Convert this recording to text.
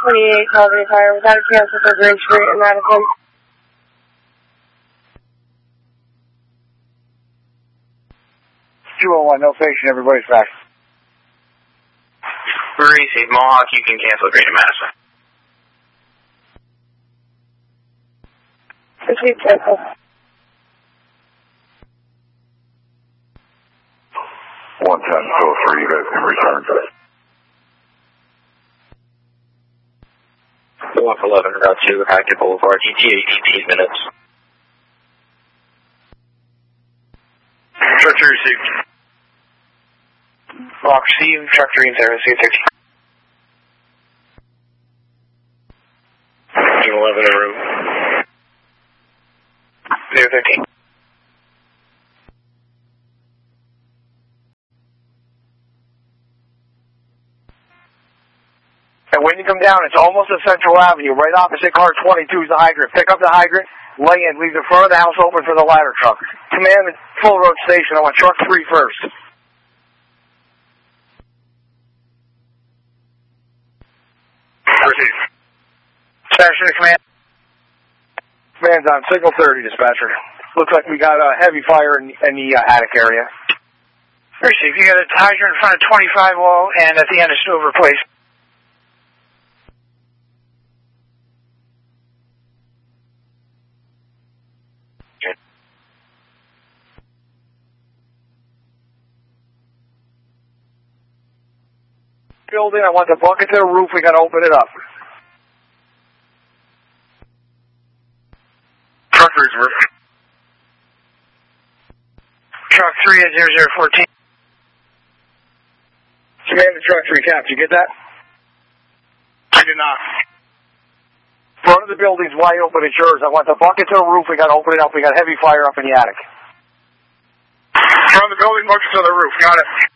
28 Colony Fire without a cancel for Green Street in Madison. 201, no patient, everybody's back. Receive Mohawk, you can cancel Green in Madison. Receive cancel. 110-203, you guys can return. 111, Route 2, Hackett Boulevard, ETA 18 minutes. Truck 3 received. Rock received, Truck 3 and 0, received 6. 11 en route. 013. And when you come down, it's almost at Central Avenue, right opposite car 22 is the hydrant. Pick up the hydrant, lay in, leave the front of the house open for the ladder truck. Command the Full Road Station. I want truck 3 first. Received. Dispatcher to command. Command's on signal 30, dispatcher. Looks like we got a heavy fire in the attic area. Received. You got a hydrant in front of 25 wall and at the end of Stover Place. Building, I want the bucket to the roof, we gotta open it up. Truck 3's roof. Truck 3 at 0014. Command the truck 3 cap, did you get that? I did not. Front of the building's wide open, it's yours. I want the bucket to the roof, we gotta open it up, we got heavy fire up in the attic. Front of the building, bucket to the roof, got it.